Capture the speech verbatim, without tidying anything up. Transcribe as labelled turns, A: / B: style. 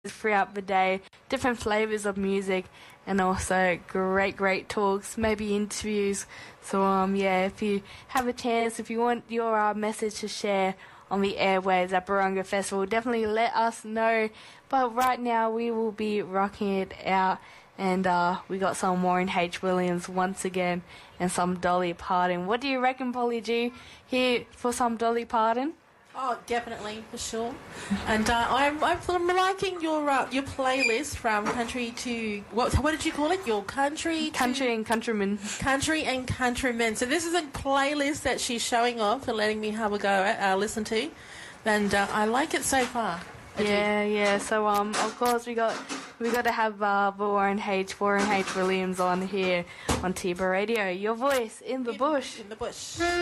A: throughout the day, different flavors of music, and also great, great talks, maybe interviews. So, um, yeah, if you have a chance, if you want your uh, message to share on the airwaves at Barunga Festival, definitely let us know. But right now, we will be rocking it out, and uh, we got some Warren H. Williams once again, and some Dolly Parton. What do you reckon, Polly G? Here for some Dolly Parton?
B: Oh, definitely, for sure. And uh, I'm, I'm I'm liking your uh, your playlist from country to what what did you call it? Your country to
A: Country and countrymen.
B: Country and countrymen. So this is a playlist that she's showing off and letting me have a go at, uh, listen to, and uh, I like it so far. I
A: Yeah,
B: do.
A: yeah. So um, of course we got we got to have uh, Warren H. Warren H. Williams on here on T B A Radio. Your voice in the
B: In-
A: bush.
B: In the bush.